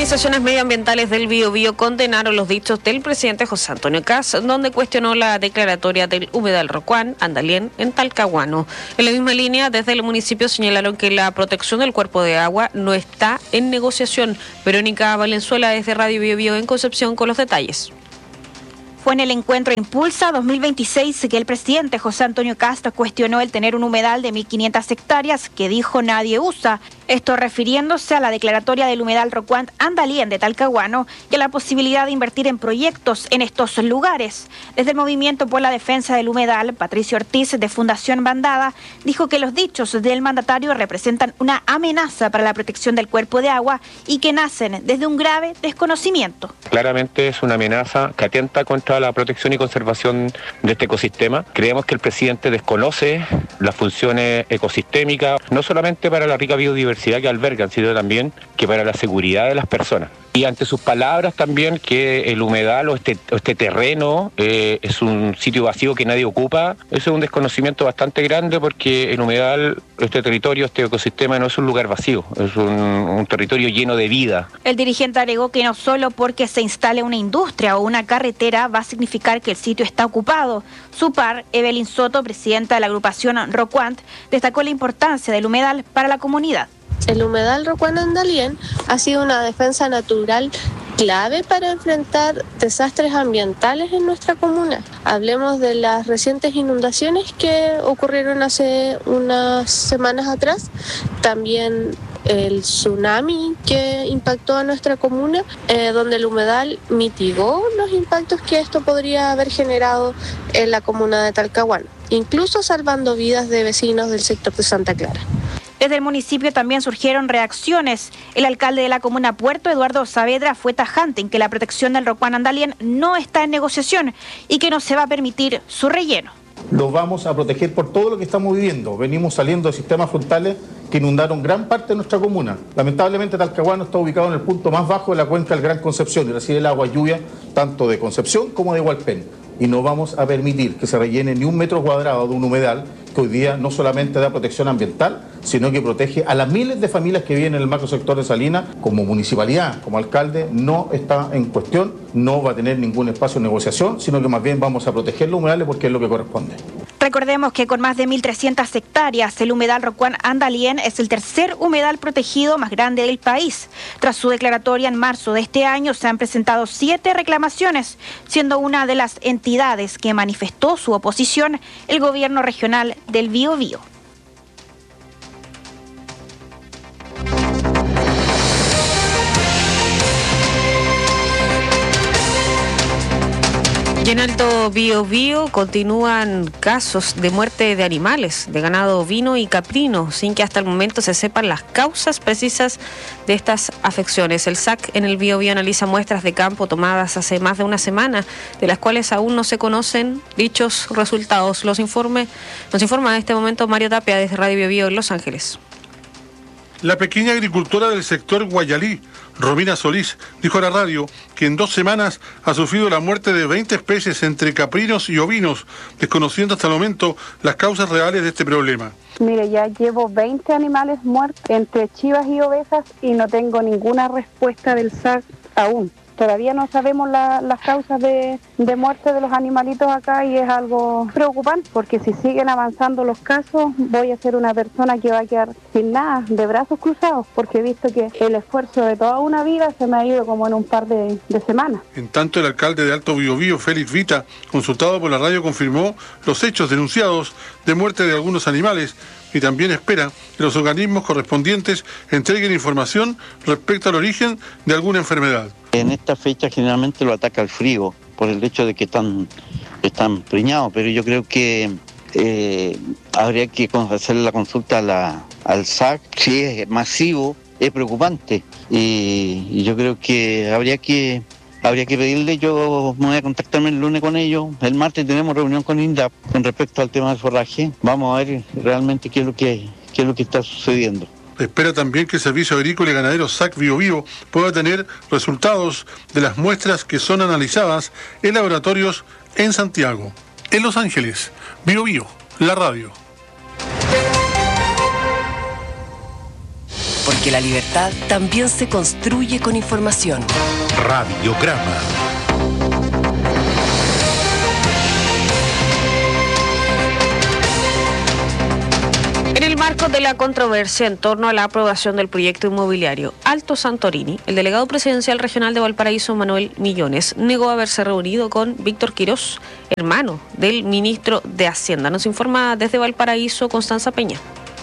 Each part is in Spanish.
Organizaciones medioambientales del Biobío condenaron los dichos del presidente José Antonio Kast, donde cuestionó la declaratoria del humedal Rocuán Andalién en Talcahuano. En la misma línea, desde el municipio señalaron que la protección del cuerpo de agua no está en negociación. Verónica Valenzuela desde Radio Biobío en Concepción con los detalles. Fue en el encuentro Impulsa 2026 que el presidente José Antonio Kast cuestionó el tener un humedal de 1.500 hectáreas que dijo nadie usa. Esto refiriéndose a la declaratoria del humedal Rocuán Andalién de Talcahuano y a la posibilidad de invertir en proyectos en estos lugares. Desde el Movimiento por la Defensa del Humedal, Patricio Ortiz de Fundación Bandada dijo que los dichos del mandatario representan una amenaza para la protección del cuerpo de agua y que nacen desde un grave desconocimiento. Claramente es una amenaza que atenta contra la protección y conservación de este ecosistema. Creemos que el presidente desconoce las funciones ecosistémicas, no solamente para la rica biodiversidad que albergan, sino también que para la seguridad de las personas. Y ante sus palabras también que el humedal o este terreno es un sitio vacío que nadie ocupa, eso es un desconocimiento bastante grande porque el humedal, este territorio, este ecosistema no es un lugar vacío, es un territorio lleno de vida. El dirigente agregó que no solo porque se instale una industria o una carretera va a significar que el sitio está ocupado. Su par, Evelyn Soto, presidenta de la agrupación Rocuant, destacó la importancia del humedal para la comunidad. El humedal Rocuán Andalién ha sido una defensa natural clave para enfrentar desastres ambientales en nuestra comuna. Hablemos de las recientes inundaciones que ocurrieron hace unas semanas atrás, también el tsunami que impactó a nuestra comuna, donde el humedal mitigó los impactos que esto podría haber generado en la comuna de Talcahuano, incluso salvando vidas de vecinos del sector de Santa Clara. Desde el municipio también surgieron reacciones. El alcalde de la comuna Puerto, Eduardo Saavedra, fue tajante en que la protección del Rocuán Andalién no está en negociación y que no se va a permitir su relleno. Los vamos a proteger por todo lo que estamos viviendo. Venimos saliendo de sistemas frontales que inundaron gran parte de nuestra comuna. Lamentablemente Talcahuano está ubicado en el punto más bajo de la cuenca del Gran Concepción y recibe el agua lluvia tanto de Concepción como de Hualpén. Y no vamos a permitir que se rellene ni un metro cuadrado de un humedal que hoy día no solamente da protección ambiental, sino que protege a las miles de familias que viven en el macrosector de Salinas. Como municipalidad, como alcalde, no está en cuestión, no va a tener ningún espacio de negociación, sino que más bien vamos a proteger los humedales porque es lo que corresponde. Recordemos que con más de 1.300 hectáreas, el humedal Rocuán Andalién es el tercer humedal protegido más grande del país. Tras su declaratoria en marzo de este año, se han presentado 7 reclamaciones, siendo una de las entidades que manifestó su oposición el gobierno regional del Biobío. Y en Alto Biobío continúan casos de muerte de animales, de ganado ovino y caprino, sin que hasta el momento se sepan las causas precisas de estas afecciones. El SAC en el Biobío analiza muestras de campo tomadas hace más de una semana, de las cuales aún no se conocen dichos resultados. Nos informa en este momento Mario Tapia desde Radio Biobío en Los Ángeles. La pequeña agricultora del sector Guayalí, Romina Solís, dijo a la radio que en 2 semanas ha sufrido la muerte de 20 especies entre caprinos y ovinos, desconociendo hasta el momento las causas reales de este problema. Mire, ya llevo 20 animales muertos entre chivas y ovejas y no tengo ninguna respuesta del SAC aún. Todavía no sabemos las causas de muerte de los animalitos acá y es algo preocupante porque si siguen avanzando los casos voy a ser una persona que va a quedar sin nada, de brazos cruzados, porque he visto que el esfuerzo de toda una vida se me ha ido como en un par de semanas. En tanto, el alcalde de Alto Biobío, Félix Vita, consultado por la radio, confirmó los hechos denunciados de muerte de algunos animales y también espera que los organismos correspondientes entreguen información respecto al origen de alguna enfermedad. En esta fecha generalmente lo ataca el frío, por el hecho de que están preñados, pero yo creo que habría que hacer la consulta al SAC. Si es masivo, es preocupante y yo creo que habría que pedirle. Yo me voy a contactarme el lunes con ellos. El martes tenemos reunión con INDAP con respecto al tema del forraje. Vamos a ver realmente qué es lo que está sucediendo. Espera también que el Servicio Agrícola y Ganadero SAC Biobío pueda tener resultados de las muestras que son analizadas en laboratorios en Santiago. En Los Ángeles, Biobío, la radio. porque la libertad también se construye con información. Radiograma. En el marco de la controversia en torno a la aprobación del proyecto inmobiliario Alto Santorini, el delegado presidencial regional de Valparaíso, Manuel Millones, negó haberse reunido con Víctor Quirós, hermano del ministro de Hacienda. Nos informa desde Valparaíso Constanza Peña.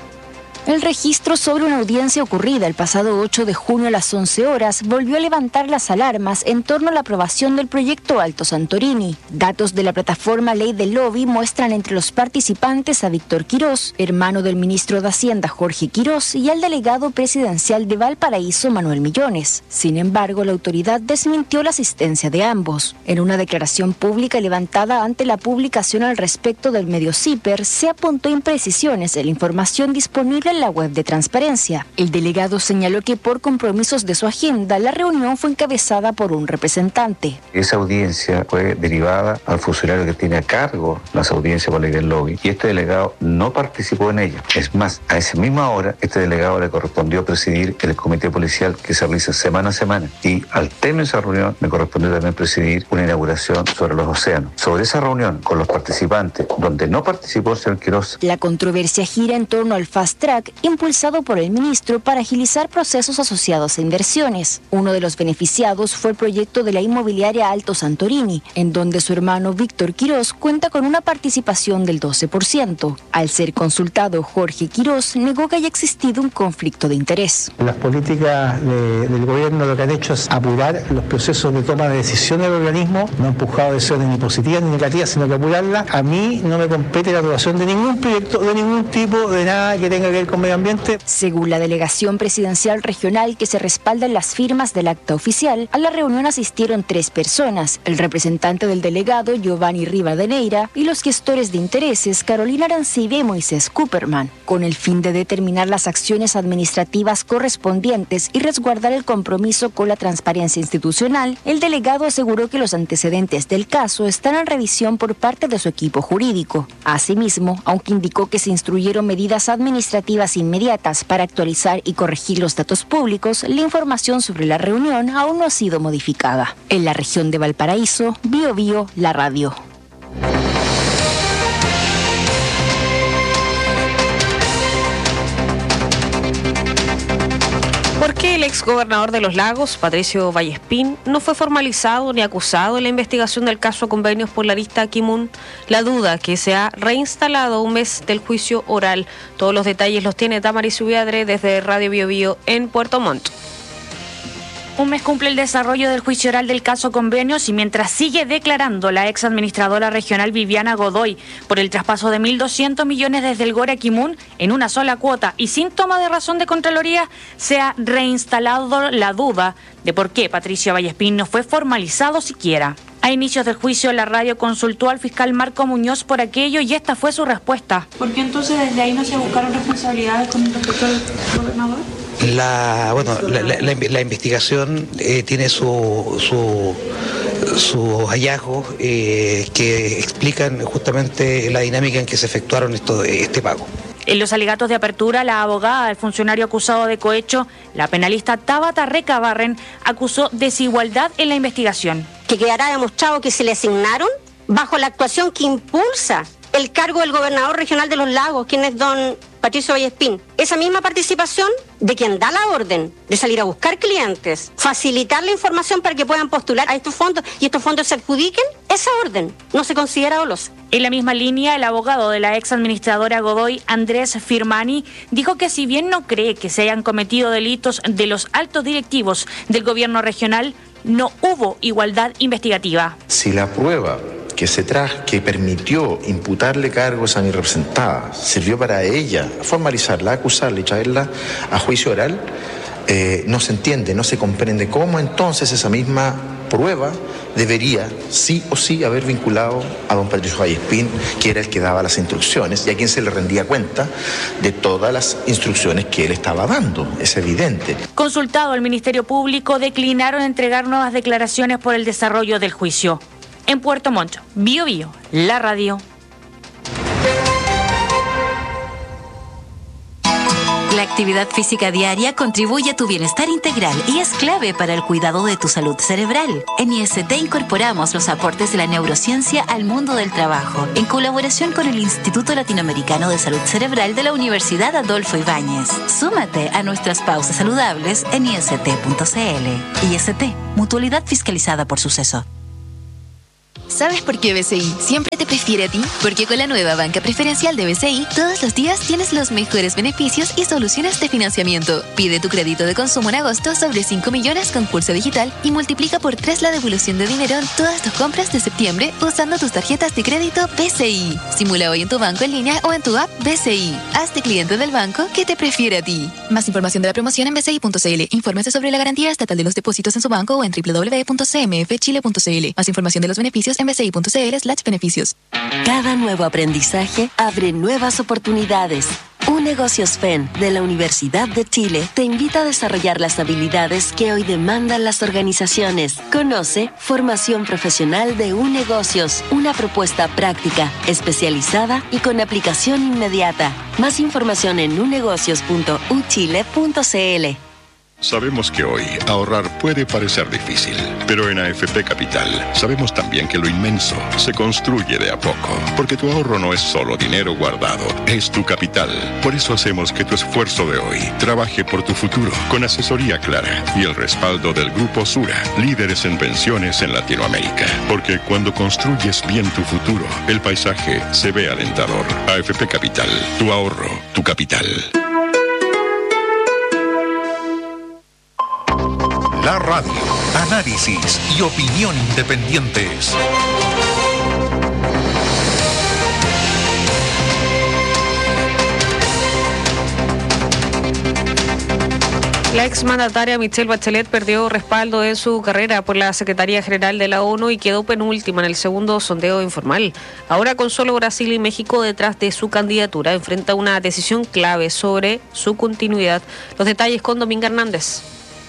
El registro sobre una audiencia ocurrida el pasado 8 de junio a las 11 horas volvió a levantar las alarmas en torno a la aprobación del proyecto Alto Santorini. Datos de la plataforma Ley del Lobby muestran entre los participantes a Víctor Quirós, hermano del ministro de Hacienda Jorge Quirós, y al delegado presidencial de Valparaíso Manuel Millones. Sin embargo, la autoridad desmintió la asistencia de ambos. En una declaración pública levantada ante la publicación al respecto del medio CIPER, se apuntó imprecisiones en la información disponible en la web de Transparencia. El delegado señaló que por compromisos de su agenda, la reunión fue encabezada por un representante. Esa audiencia fue derivada al funcionario que tiene a cargo las audiencias por ley del lobby y este delegado no participó en ella. Es más, a esa misma hora, este delegado le correspondió presidir el comité policial que se realiza semana a semana y al término de esa reunión me correspondió también presidir una inauguración sobre los océanos. Sobre esa reunión con los participantes, donde no participó el señor Quirós. La controversia gira en torno al fast track impulsado por el ministro para agilizar procesos asociados a inversiones. Uno de los beneficiados fue el proyecto de la inmobiliaria Alto Santorini, en donde su hermano Víctor Quirós cuenta con una participación del 12%. Al ser consultado, Jorge Quirós negó que haya existido un conflicto de interés. Las políticas del gobierno lo que han hecho es apurar los procesos de toma de decisión del organismo, no han empujado decisiones ni positivas ni negativas, sino que apurarlas. A mí no me compete la aprobación de ningún proyecto, de ningún tipo, de nada que tenga que ver con medio ambiente. Según la delegación presidencial regional que se respalda en las firmas del acta oficial, a la reunión asistieron 3 personas, el representante del delegado Giovanni Rivadeneira y los gestores de intereses Carolina Arancibia y Moisés Cooperman, con el fin de determinar las acciones administrativas correspondientes y resguardar el compromiso con la transparencia institucional. El delegado aseguró que los antecedentes del caso están en revisión por parte de su equipo jurídico. Asimismo, aunque indicó que se instruyeron medidas administrativas inmediatas para actualizar y corregir los datos públicos, la información sobre la reunión aún no ha sido modificada. En la región de Valparaíso, BioBio, la radio. ¿Por qué el exgobernador de Los Lagos, Patricio Vallespín, no fue formalizado ni acusado en la investigación del caso Convenios por la arista Kimun? La duda que se ha reinstalado un mes del juicio oral. Todos los detalles los tiene Damaris Ubiadre desde Radio BioBio en Puerto Montt. Un mes cumple el desarrollo del juicio oral del caso Convenios y mientras sigue declarando la ex administradora regional Viviana Godoy por el traspaso de 1.200 millones desde el Gore a Kimun en una sola cuota y sin toma de razón de Contraloría, se ha reinstalado la duda de por qué Patricio Vallespín no fue formalizado siquiera. A inicios del juicio, la radio consultó al fiscal Marco Muñoz por aquello y esta fue su respuesta. ¿Por qué entonces desde ahí no se buscaron responsabilidades con respecto al gobernador? La investigación tiene sus hallazgos que explican justamente la dinámica en que se efectuaron este pago. En los alegatos de apertura, la abogada del funcionario acusado de cohecho, la penalista Tabata Recabarren, acusó desigualdad en la investigación. Que quedará demostrado que se le asignaron bajo la actuación que impulsa el cargo del gobernador regional de Los Lagos, quien es don Patricio Vallespín. Esa misma participación de quien da la orden de salir a buscar clientes, facilitar la información para que puedan postular a estos fondos y estos fondos se adjudiquen, esa orden no se considera dolosa. En la misma línea, el abogado de la ex administradora Godoy, Andrés Firmani, dijo que si bien no cree que se hayan cometido delitos de los altos directivos del gobierno regional, no hubo igualdad investigativa. Si la prueba que permitió imputarle cargos a mi representada sirvió para ella formalizarla, acusarla y traerla a juicio oral, no se entiende, no se comprende cómo entonces esa misma prueba debería sí o sí haber vinculado a don Patricio Vallespín, que era el que daba las instrucciones y a quien se le rendía cuenta de todas las instrucciones que él estaba dando, es evidente. Consultado el Ministerio Público, declinaron entregar nuevas declaraciones por el desarrollo del juicio. En Puerto Montt, BioBio, la radio. La actividad física diaria contribuye a tu bienestar integral y es clave para el cuidado de tu salud cerebral. En IST incorporamos los aportes de la neurociencia al mundo del trabajo, en colaboración con el Instituto Latinoamericano de Salud Cerebral de la Universidad Adolfo Ibáñez. Súmate a nuestras pausas saludables en ist.cl. IST, mutualidad fiscalizada por Suceso. ¿Sabes por qué BCI siempre te prefiere a ti? Porque con la nueva banca preferencial de BCI, todos los días tienes los mejores beneficios y soluciones de financiamiento. Pide tu crédito de consumo en agosto sobre 5 millones con pulso digital y multiplica por 3 la devolución de dinero en todas tus compras de septiembre usando tus tarjetas de crédito BCI. Simula hoy en tu banco en línea o en tu app BCI. Hazte cliente del banco que te prefiere a ti. Más información de la promoción en bci.cl. Infórmese sobre la garantía estatal de los depósitos en su banco o en www.cmfchile.cl. Más información de los beneficios en bci.cl/beneficios. Cada nuevo aprendizaje abre nuevas oportunidades. UNegocios FEN de la Universidad de Chile te invita a desarrollar las habilidades que hoy demandan las organizaciones. Conoce Formación Profesional de UNegocios, una propuesta práctica, especializada y con aplicación inmediata. Más información en unegocios.uchile.cl. Sabemos que hoy ahorrar puede parecer difícil, pero en AFP Capital sabemos también que lo inmenso se construye de a poco, porque tu ahorro no es solo dinero guardado, es tu capital. Por eso hacemos que tu esfuerzo de hoy trabaje por tu futuro, con asesoría clara y el respaldo del Grupo Sura, líderes en pensiones en Latinoamérica. Porque cuando construyes bien tu futuro, el paisaje se ve alentador. AFP Capital, tu ahorro, tu capital. La radio, análisis y opinión independientes. La exmandataria Michelle Bachelet perdió respaldo en su carrera por la Secretaría General de la ONU y quedó penúltima en el segundo sondeo informal. Ahora, con solo Brasil y México detrás de su candidatura, enfrenta una decisión clave sobre su continuidad. Los detalles con Dominga Hernández.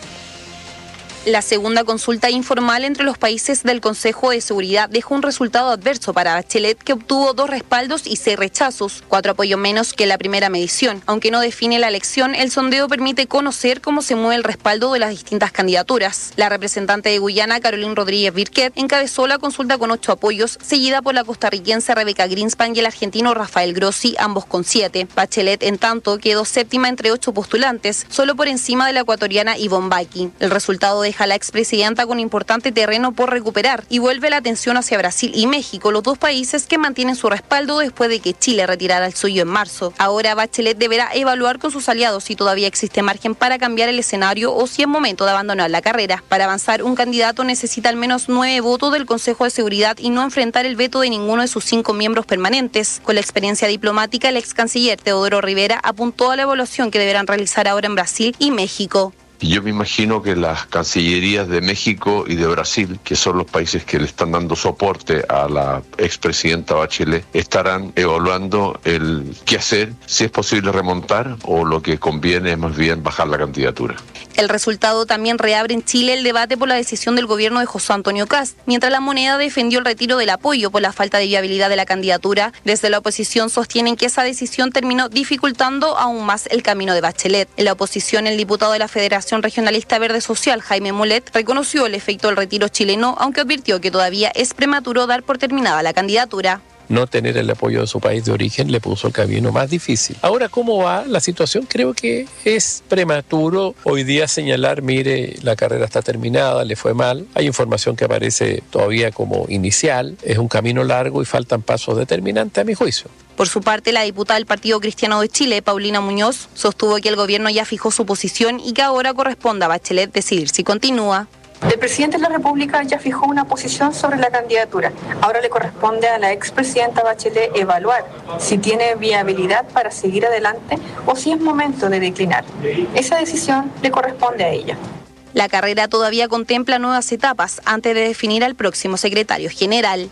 La segunda consulta informal entre los países del Consejo de Seguridad dejó un resultado adverso para Bachelet, que obtuvo 2 respaldos y 6 rechazos, 4 apoyos menos que la primera medición. Aunque no define la elección, el sondeo permite conocer cómo se mueve el respaldo de las distintas candidaturas. La representante de Guyana, Caroline Rodríguez Birquet, encabezó la consulta con 8 apoyos, seguida por la costarricense Rebeca Greenspan y el argentino Rafael Grossi, ambos con 7. Bachelet, en tanto, quedó séptima entre 8 postulantes, solo por encima de la ecuatoriana Ivonne Baki. El resultado deja a la expresidenta con importante terreno por recuperar y vuelve la atención hacia Brasil y México, los dos países que mantienen su respaldo después de que Chile retirara el suyo en marzo. Ahora Bachelet deberá evaluar con sus aliados si todavía existe margen para cambiar el escenario o si es momento de abandonar la carrera. Para avanzar, un candidato necesita al menos 9 votos del Consejo de Seguridad y no enfrentar el veto de ninguno de sus 5 miembros permanentes. Con la experiencia diplomática, el ex canciller Teodoro Rivera apuntó a la evaluación que deberán realizar ahora en Brasil y México. Yo me imagino que las cancillerías de México y de Brasil, que son los países que le están dando soporte a la expresidenta Bachelet, estarán evaluando el qué hacer, si es posible remontar o lo que conviene es más bien bajar la candidatura. El resultado también reabre en Chile el debate por la decisión del gobierno de José Antonio Kast. Mientras la Moneda defendió el retiro del apoyo por la falta de viabilidad de la candidatura, desde la oposición sostienen que esa decisión terminó dificultando aún más el camino de Bachelet. En la oposición, el diputado de la Federación Regionalista Verde Social, Jaime Mulet, reconoció el efecto del retiro chileno, aunque advirtió que todavía es prematuro dar por terminada la candidatura. No tener el apoyo de su país de origen le puso el camino más difícil. Ahora, ¿cómo va la situación? Creo que es prematuro hoy día señalar, mire, la carrera está terminada, le fue mal. Hay información que aparece todavía como inicial. Es un camino largo y faltan pasos determinantes a mi juicio. Por su parte, la diputada del Partido Cristiano de Chile, Paulina Muñoz, sostuvo que el gobierno ya fijó su posición y que ahora corresponde a Bachelet decidir si continúa. El presidente de la República ya fijó una posición sobre la candidatura. Ahora le corresponde a la expresidenta Bachelet evaluar si tiene viabilidad para seguir adelante o si es momento de declinar. Esa decisión le corresponde a ella. La carrera todavía contempla nuevas etapas antes de definir al próximo secretario general.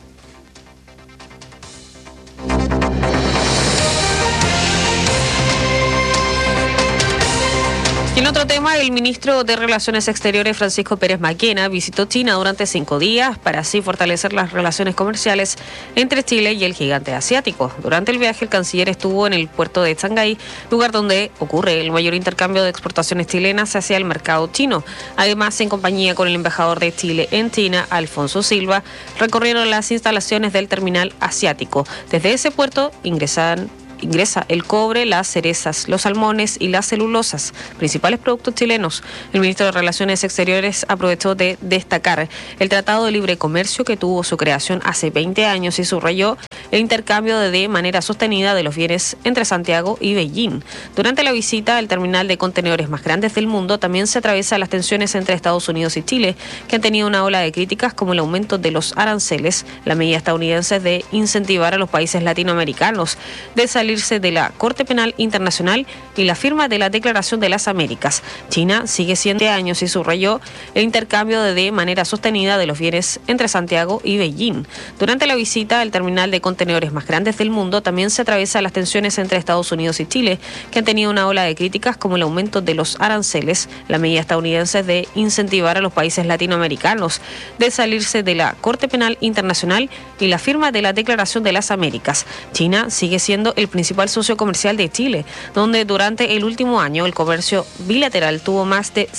Y en otro tema, el ministro de Relaciones Exteriores, Francisco Pérez Maquena, visitó China durante 5 días para así fortalecer las relaciones comerciales entre Chile y el gigante asiático. Durante el viaje, el canciller estuvo en el puerto de Shanghái, lugar donde ocurre el mayor intercambio de exportaciones chilenas hacia el mercado chino. Además, en compañía con el embajador de Chile en China, Alfonso Silva, recorrieron las instalaciones del terminal asiático. Desde ese puerto ingresa el cobre, las cerezas, los salmones y las celulosas, principales productos chilenos. El ministro de Relaciones Exteriores aprovechó de destacar el Tratado de Libre Comercio que tuvo su creación hace 20 años y subrayó el intercambio de manera sostenida de los bienes entre Santiago y Beijing. Durante la visita al terminal de contenedores más grandes del mundo también se atraviesan las tensiones entre Estados Unidos y Chile, que han tenido una ola de críticas como el aumento de los aranceles, la medida estadounidense de incentivar a los países latinoamericanos de salirse de la Corte Penal Internacional y la firma de la Declaración de las Américas. China sigue siendo años y subrayó el intercambio de manera sostenida de los bienes entre Santiago y Beijing. Durante la visita al terminal de contenedores más grandes del mundo también se atraviesan las tensiones entre Estados Unidos y Chile, que han tenido una ola de críticas como el aumento de los aranceles, la medida estadounidense de incentivar a los países latinoamericanos de salirse de la Corte Penal Internacional y la firma de la Declaración de las Américas. China sigue siendo el principal socio comercial de Chile, donde durante el último año el comercio bilateral tuvo más de